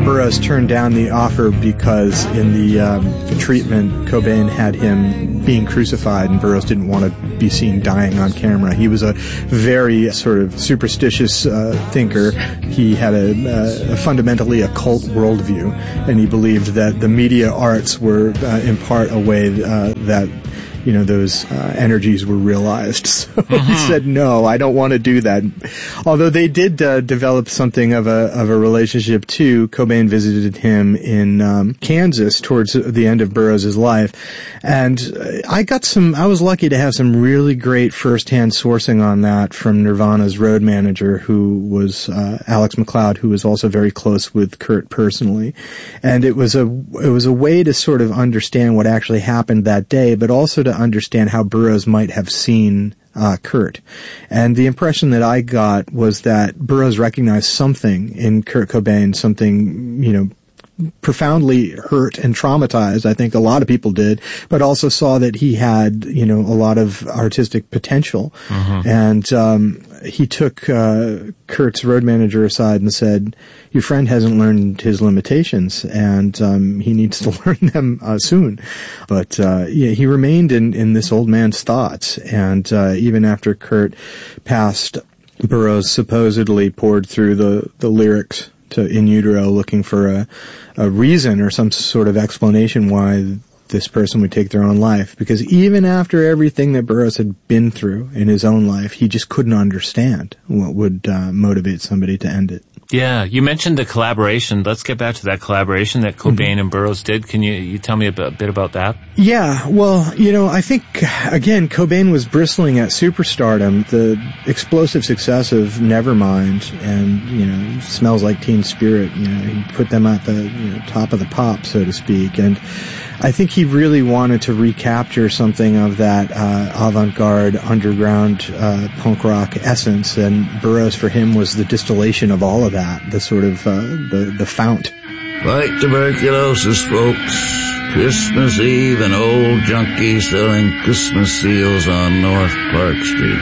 Burroughs turned down the offer because in the treatment, Cobain had him being crucified, and Burroughs didn't want to be seen dying on camera. He was a very sort of superstitious thinker. He had a fundamentally occult worldview, and he believed that the media arts were in part a way that those energies were realized. So he said, no, I don't want to do that. Although they did develop something of a relationship too. Cobain visited him in Kansas towards the end of Burroughs' life. And I was lucky to have some really great first-hand sourcing on that from Nirvana's road manager, who was Alex McLeod, who was also very close with Kurt personally. And it was a way to sort of understand what actually happened that day, but also to understand how Burroughs might have seen Kurt. And the impression that I got was that Burroughs recognized something in Kurt Cobain, something, profoundly hurt and traumatized. I think a lot of people did, but also saw that he had, a lot of artistic potential. And he took Kurt's road manager aside and said, your friend hasn't learned his limitations, and he needs to learn them soon. But he remained in this old man's thoughts, and even after Kurt passed, Burroughs supposedly poured through the lyrics to In Utero, looking for a reason or some sort of explanation why this person would take their own life. Because even after everything that Burroughs had been through in his own life, he just couldn't understand what would motivate somebody to end it. Yeah, you mentioned the collaboration. Let's get back to that collaboration that Cobain and Burroughs did. Can you tell me a bit about that? Yeah, well, I think, again, Cobain was bristling at superstardom. The explosive success of Nevermind and, Smells Like Teen Spirit, he put them at the top of the pop, so to speak. And I think he really wanted to recapture something of that avant-garde, underground punk rock essence, and Burroughs for him was the distillation of all of that, the sort of the fount. Fight tuberculosis, folks. Christmas Eve, an old junkie selling Christmas seals on North Park Street.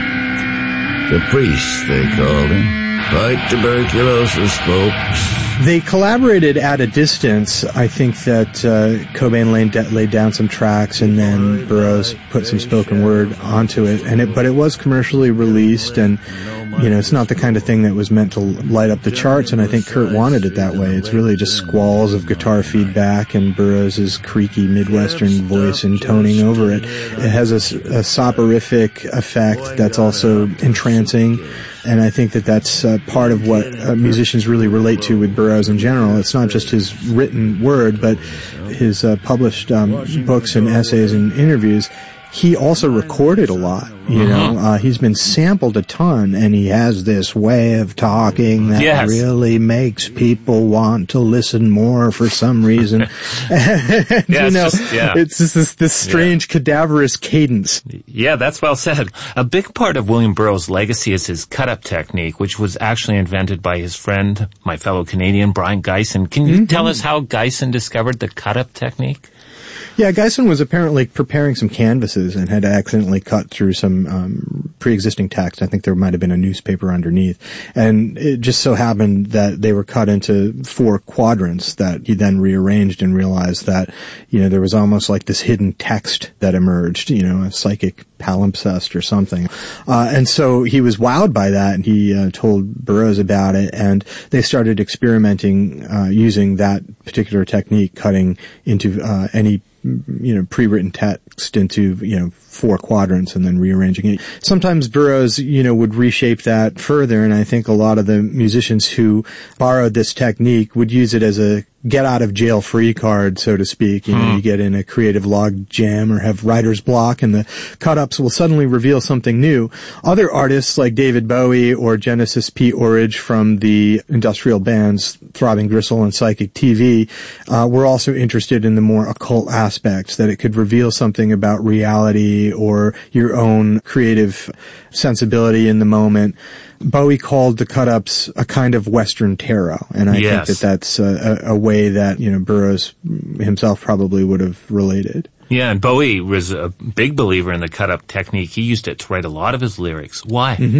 The priest, they called him. Fight tuberculosis, folks. They collaborated at a distance. I think that Cobain laid down some tracks, and then Burroughs put some spoken word onto it. But it was commercially released, and it's not the kind of thing that was meant to light up the charts. And I think Kurt wanted it that way. It's really just squalls of guitar feedback and Burroughs' creaky Midwestern voice intoning over it. It has a soporific effect that's also entrancing. And I think that that's part of what musicians really relate to with Burroughs in general. It's not just his written word, but his published books and essays and interviews. He also recorded a lot, he's been sampled a ton, and he has this way of talking that really makes people want to listen more for some reason. And, it's just this strange cadaverous cadence. Yeah, that's well said. A big part of William Burroughs' legacy is his cut-up technique, which was actually invented by his friend, my fellow Canadian, Brian Geisen. Can you tell us how Geisen discovered the cut-up technique? Yeah, Geisen was apparently preparing some canvases and had accidentally cut through some pre-existing text. I think there might have been a newspaper underneath. And it just so happened that they were cut into 4 quadrants that he then rearranged and realized that, there was almost like this hidden text that emerged, a psychic palimpsest or something. And so he was wowed by that, and he told Burroughs about it, and they started experimenting using that particular technique, cutting into any pre-written text into 4 quadrants and then rearranging it. Sometimes Burroughs would reshape that further, and I think a lot of the musicians who borrowed this technique would use it as a get-out-of-jail-free card, so to speak. You get in a creative log jam or have writer's block, and the cut-ups will suddenly reveal something new. Other artists like David Bowie or Genesis P. Orridge from the industrial bands Throbbing Gristle and Psychic TV were also interested in the more occult aspects, that it could reveal something about reality or your own creative sensibility in the moment. Bowie called the cut-ups a kind of Western tarot, and I think that that's a way that, Burroughs himself probably would have related. Yeah, and Bowie was a big believer in the cut-up technique. He used it to write a lot of his lyrics. Why?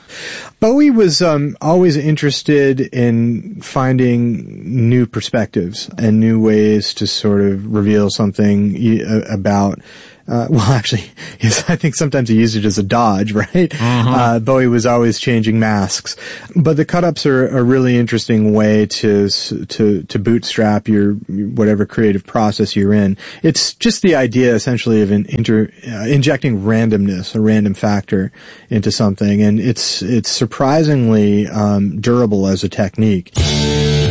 Bowie was always interested in finding new perspectives and new ways to sort of reveal something about actually, I think sometimes he used it as a dodge, right? Mm-hmm. Bowie was always changing masks. But the cut-ups are a really interesting way to bootstrap your whatever creative process you're in. It's just the idea, essentially, of injecting randomness, a random factor, into something, and it's surprisingly durable as a technique.